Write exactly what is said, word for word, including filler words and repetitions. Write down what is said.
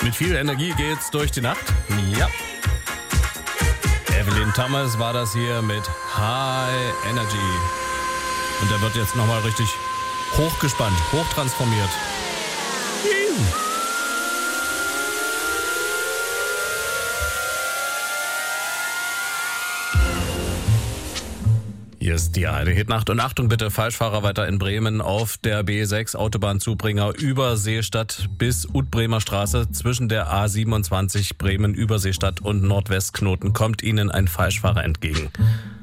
Mit viel Energie geht's durch die Nacht. Ja. Evelyn Thomas war das hier mit High Energy. Und der wird jetzt nochmal richtig hochgespannt, hochtransformiert. Hier ist die eine Hitnacht und Achtung bitte, Falschfahrer weiter in Bremen auf der B sechs Autobahnzubringer über Seestadt bis Utbremer Straße zwischen der A siebenundzwanzig Bremen Überseestadt und Nordwestknoten kommt Ihnen ein Falschfahrer entgegen.